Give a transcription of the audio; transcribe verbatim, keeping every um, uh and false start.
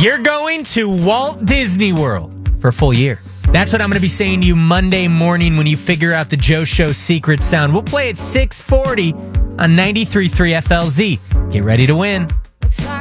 You're going to Walt Disney World for a full year. That's what I'm going to be saying to you Monday morning when you figure out the Joe Show secret sound. We'll play at six forty on ninety-three point three F L Z. Get ready to win.